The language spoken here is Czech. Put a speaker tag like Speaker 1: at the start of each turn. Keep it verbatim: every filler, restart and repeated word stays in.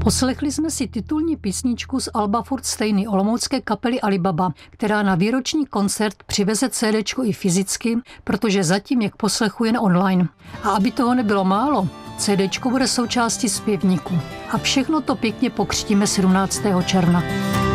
Speaker 1: Poslechli jsme si titulní písničku z alba Furt stejný olomoucké kapely Alibaba, která na výroční koncert přiveze cédéčko i fyzicky, protože zatím je k poslechu jen online. A aby toho nebylo málo, cédéčko bude součástí zpěvníků. A všechno to pěkně pokřtíme sedmnáctého června.